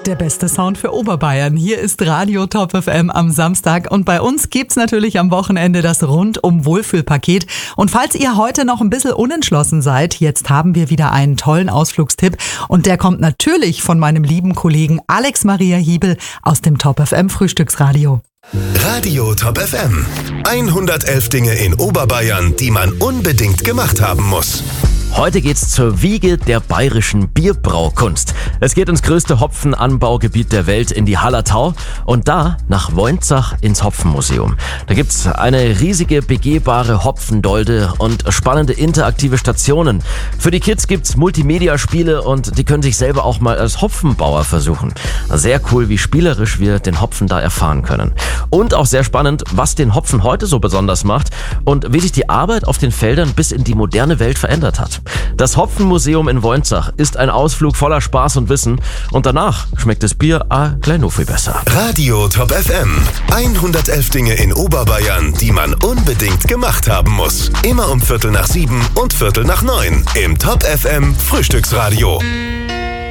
Der beste Sound für Oberbayern. Hier ist Radio Top FM am Samstag und bei uns gibt's natürlich am Wochenende das Rundum-Wohlfühlpaket. Und falls ihr heute noch ein bisschen unentschlossen seid, jetzt haben wir wieder einen tollen Ausflugstipp und der kommt natürlich von meinem lieben Kollegen Alex Maria Hiebel aus dem Top FM Frühstücksradio. Radio Top FM. 111 Dinge in Oberbayern, die man unbedingt gemacht haben muss. Heute geht's zur Wiege der bayerischen Bierbraukunst. Es geht ins größte Hopfenanbaugebiet der Welt, in die Hallertau und da nach Woinzach ins Hopfenmuseum. Da gibt's eine riesige begehbare Hopfendolde und spannende interaktive Stationen. Für die Kids gibt's Multimedia-Spiele und die können sich selber auch mal als Hopfenbauer versuchen. Sehr cool, wie spielerisch wir den Hopfen da erfahren können. Und auch sehr spannend, was den Hopfen heute so besonders macht und wie sich die Arbeit auf den Feldern bis in die moderne Welt verändert hat. Das Hopfenmuseum in Woinzach ist ein Ausflug voller Spaß und Wissen und danach schmeckt das Bier gleich noch viel besser. Radio Top FM. 111 Dinge in Oberbayern, die man unbedingt gemacht haben muss. Immer um 6:45 und 6:45 im Top FM Frühstücksradio.